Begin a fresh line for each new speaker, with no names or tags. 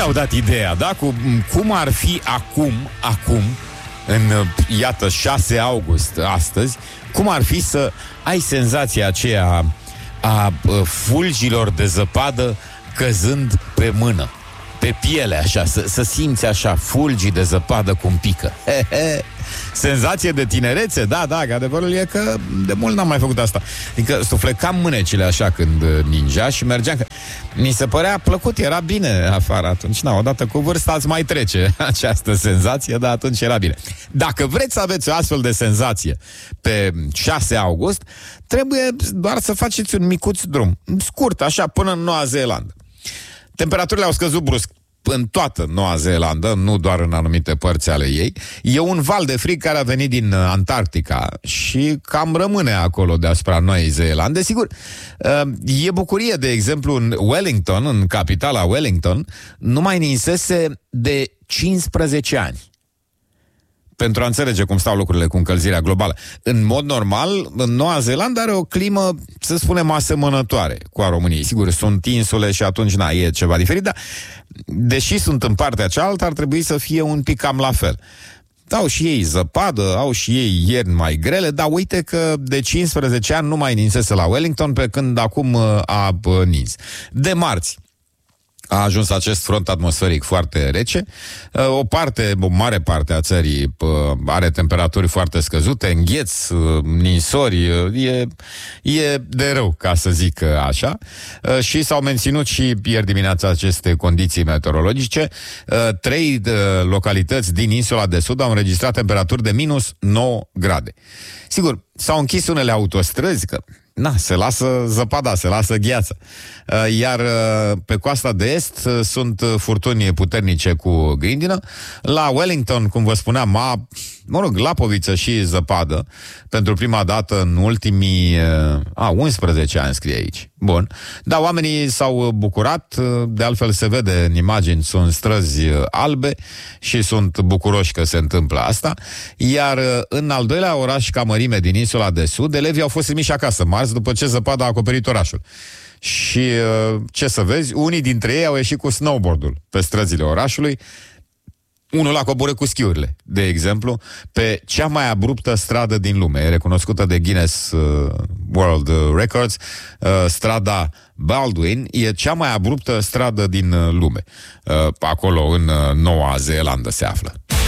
mi-au dat ideea, da? Cum ar fi acum, în, iată, 6 august, astăzi, cum ar fi să ai senzația aceea a fulgilor de zăpadă căzând pe mână, pe piele, așa, să simți așa fulgii de zăpadă cum pică. Senzație de tinerețe, da, că adevărul e că de mult n-am mai făcut asta. Adică suflecam mânecile așa când ningea și mergeam, că mi se părea plăcut, era bine afară atunci. Odată cu vârsta îți mai trece această senzație, dar atunci era bine. Dacă vreți să aveți o astfel de senzație pe 6 august, trebuie doar să faceți un micuț drum, scurt, așa, până în Noua Zeelandă. Temperaturile au scăzut brusc în toată Noua Zeelandă, nu doar în anumite părți ale ei. E un val de frig care a venit din Antarctica și cam rămâne acolo deasupra Noii Zeelande. Sigur, e bucurie, de exemplu, în Wellington, în capitala Wellington, nu mai ninsese de 15 ani. Pentru a înțelege cum stau lucrurile cu încălzirea globală. În mod normal, Noua Zeelandă are o climă, să spunem, asemănătoare cu a României. Sigur, sunt insule și atunci, e ceva diferit, dar deși sunt în partea cealaltă, ar trebui să fie un pic cam la fel. Au și ei zăpadă, au și ei ierni mai grele, dar uite că de 15 ani nu mai ninsese la Wellington, pe când acum a nins. De marți a ajuns acest front atmosferic foarte rece. O mare parte a țării are temperaturi foarte scăzute, îngheț, ninsori, e de rău, ca să zic așa. Și s-au menținut și ieri dimineața aceste condiții meteorologice. 3 localități din insula de sud au înregistrat temperaturi de minus 9 grade. Sigur, s-au închis unele autostrăzi, că se lasă zăpada, se lasă gheața. Iar pe coasta de est sunt furtuni puternice cu grindină. La Wellington, cum vă spuneam, lapoviță și zăpadă pentru prima dată în ultimii 11 ani, scrie aici. Bun. Dar oamenii s-au bucurat, de altfel se vede în imagini, sunt străzi albe și sunt bucuroși că se întâmplă asta. Iar în al doilea oraș ca mărime din insula de sud, elevii au fost trimiși acasă marți după ce zăpada a acoperit orașul. Și ce să vezi, unii dintre ei au ieșit cu snowboardul pe străzile orașului. Unul a coborât cu schiurile, de exemplu, pe cea mai abruptă stradă din lume, e recunoscută de Guinness World Records. Strada Baldwin e cea mai abruptă stradă din lume. Acolo, în Noua Zeelandă, se află.